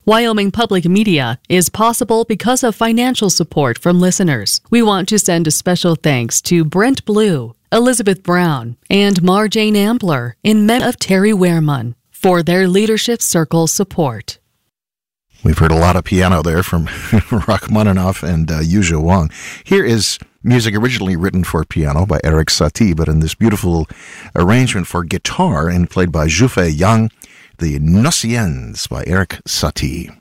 Wyoming Public Media is possible because of financial support from listeners. We want to send a special thanks to Brent Blue, Elizabeth Brown, and Marjane Ambler in memory of Terry Wehrman for their Leadership Circle support. We've heard a lot of piano there from Rachmaninoff and Yuzha Wang. Here is music originally written for piano by Eric Satie, but in this beautiful arrangement for guitar and played by Zhufei Yang, the Nociens by Eric Satie.